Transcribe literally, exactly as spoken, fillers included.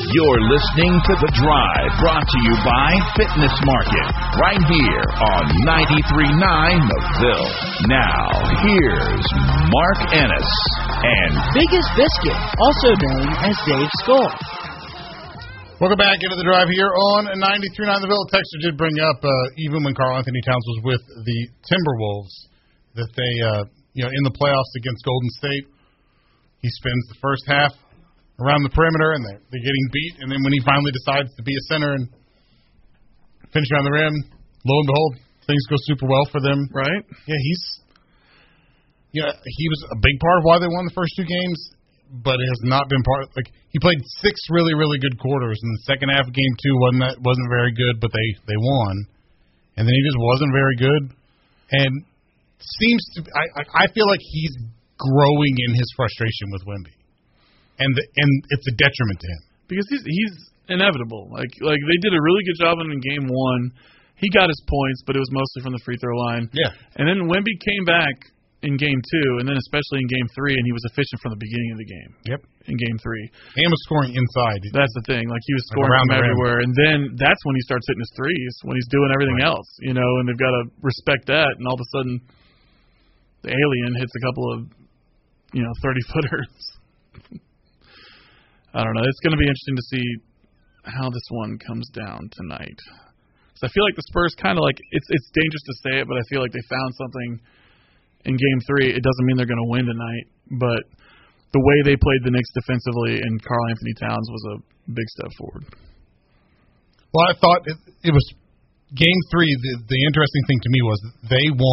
You're listening to The Drive, brought to you by Fitness Market, right here on ninety-three point nine The Ville. Now, here's Mark Ennis and Biggest Biscuit, also known as Dave Skull. Welcome back into The Drive here on ninety-three point nine The Ville. Texter did bring up, uh, even when Karl Anthony Towns was with the Timberwolves, that they, uh, you know, in the playoffs against Golden State, he spends the first half around the perimeter, and they're, they're getting beat. And then when he finally decides to be a center and finish around the rim, lo and behold, things go super well for them. Right? Yeah, he's, you know, he was a big part of why they won the first two games, but it has not been part of, like, he played six really, really good quarters, and the second half of game two wasn't that, wasn't very good, but they, they won. And then he just wasn't very good. And seems to, I, I feel like he's growing in his frustration with Wemby. And the, and it's a detriment to him because he's he's inevitable. Like like they did a really good job in game one. He got his points, but it was mostly from the free throw line. Yeah. And then Wemby came back in game two, and then especially in game three, and he was efficient from the beginning of the game. Yep. In game three, and was scoring inside. That's the thing. Like he was like scoring from the everywhere, and then that's when he starts hitting his threes. When he's doing everything right. else, you know. And they've got to respect that. And all of a sudden, the alien hits a couple of, you know, thirty footers. I don't know. It's going to be interesting to see how this one comes down tonight. Because I feel like the Spurs kind of like, it's it's dangerous to say it, but I feel like they found something in game three. It doesn't mean they're going to win tonight, but the way they played the Knicks defensively and Karl Anthony Towns was a big step forward. Well, I thought it, it was game three. The, the interesting thing to me was they won.